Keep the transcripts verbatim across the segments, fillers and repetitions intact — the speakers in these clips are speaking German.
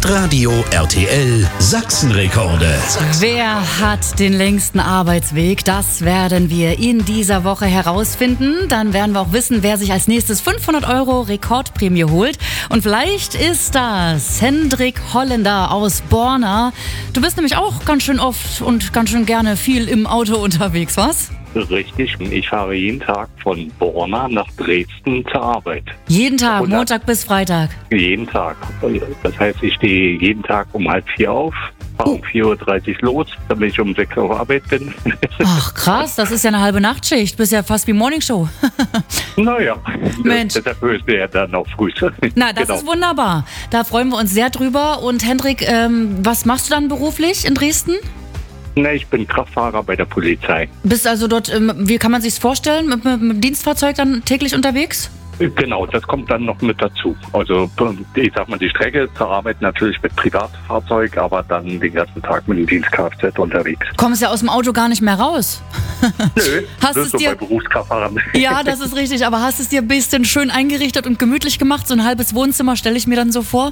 Hitradio R T L Sachsenrekorde. Wer hat den längsten Arbeitsweg? Das werden wir in dieser Woche herausfinden. Dann werden wir auch wissen, wer sich als nächstes fünfhundert Euro Rekordprämie holt. Und vielleicht ist das Hendrik Holländer aus Borna. Du bist nämlich auch ganz schön oft und ganz schön gerne viel im Auto unterwegs, was? Richtig, ich fahre jeden Tag von Borna nach Dresden zur Arbeit. Jeden Tag, Und Montag bis Freitag? Jeden Tag. Das heißt, ich stehe jeden Tag um halb vier auf, fahre um vier Uhr dreißig los, damit ich um sechs Uhr auf Arbeit bin. Ach krass, das ist ja eine halbe Nachtschicht. Bist ja fast wie Morningshow. Naja, Mensch. deshalb höchst ja dann auch früh. Na, das Genau. ist wunderbar. Da freuen wir uns sehr drüber. Und Hendrik, ähm, was machst du dann beruflich in Dresden? Na, ich bin Kraftfahrer bei der Polizei. Bist also dort, ähm, wie kann man sich's vorstellen, mit, mit, mit dem Dienstfahrzeug dann täglich unterwegs? Genau, das kommt dann noch mit dazu. Also ich sag mal, die Strecke zur Arbeit natürlich mit Privatfahrzeug, aber dann den ganzen Tag mit dem Dienst-Kfz unterwegs. Kommst ja aus dem Auto gar nicht mehr raus. Nö, Hast das es ist so dir- bei Berufskraftfahrern. Ja, das ist richtig, aber hast es dir ein bisschen schön eingerichtet und gemütlich gemacht? So ein halbes Wohnzimmer stelle ich mir dann so vor.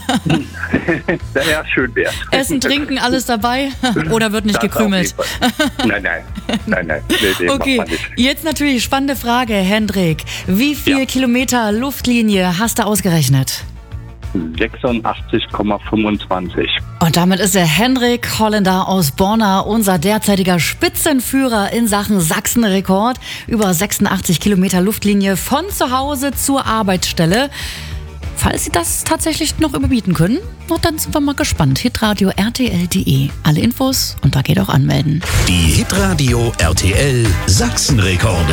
Ja, schön wär's. Essen, trinken, alles dabei? Oder wird nicht Das auf gekrümelt? jeden Fall. Nein, nein, nein, nein, nee, nee, Okay, macht man nicht. jetzt natürlich spannende Frage, Hendrik. Wie viel Ja. Kilometer Luftlinie hast du ausgerechnet? sechsundachtzig Komma fünfundzwanzig. Und damit ist der Hendrik Holländer aus Borna unser derzeitiger Spitzenführer in Sachen Sachsenrekord. Über sechsundachtzig Kilometer Luftlinie von zu Hause zur Arbeitsstelle. Falls Sie das tatsächlich noch überbieten können, na, dann sind wir mal gespannt. hitradio R T L punkt de. Alle Infos und da geht auch anmelden. Die Hitradio R T L Sachsenrekorde.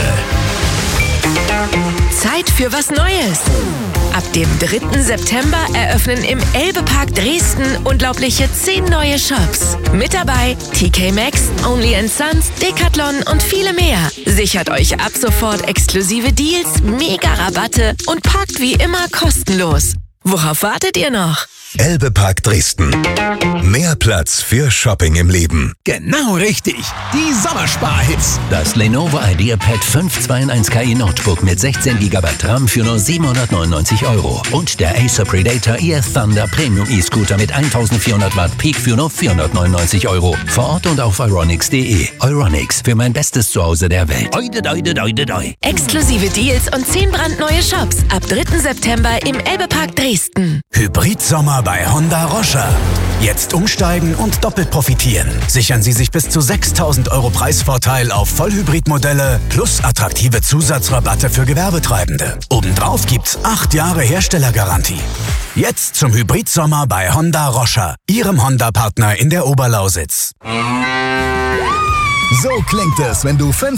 Zeit für was Neues. Ab dem dritten September eröffnen im Elbe-Park Dresden unglaubliche zehn neue Shops. Mit dabei T K Maxx, Only and Sons, Decathlon und viele mehr. Sichert euch ab sofort exklusive Deals, Mega-Rabatte und parkt wie immer kostenlos. Worauf wartet ihr noch? Elbe-Park Dresden. Mehr Platz für Shopping im Leben. Genau richtig. Die Sommersparhits. Das Lenovo IdeaPad fünf zwei in eins K I Notebook mit sechzehn Gigabyte RAM für nur siebenhundertneunundneunzig Euro. Und der Acer Predator E F Thunder Premium E-Scooter mit eintausendvierhundert Watt Peak für nur vierhundertneunundneunzig Euro. Vor Ort und auf euronics punkt de. Euronics, für mein bestes Zuhause der Welt. Oide, oide, oide, oide. Exklusive Deals und zehn brandneue Shops. Ab dritten September im Elbe-Park Dresden. Hybrid-Sommer bei Honda Roscher. Jetzt umsteigen und doppelt profitieren. Sichern Sie sich bis zu sechstausend Euro Preisvorteil auf Vollhybridmodelle plus attraktive Zusatzrabatte für Gewerbetreibende. Obendrauf gibt's acht Jahre Herstellergarantie. Jetzt zum Hybrid-Sommer bei Honda Roscher, Ihrem Honda-Partner in der Oberlausitz. So klingt es, wenn du fünf